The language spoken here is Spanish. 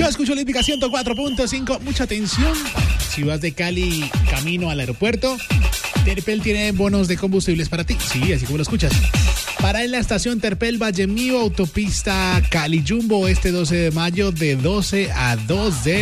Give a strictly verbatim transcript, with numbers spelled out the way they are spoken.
escucho Olímpica ciento cuatro punto cinco. Mucha atención. Si vas de Cali camino al aeropuerto, Terpel tiene bonos de combustibles para ti. Sí, así como lo escuchas. Para en la estación Terpel Valle Mío, autopista Cali Jumbo, este doce de mayo de doce a dos de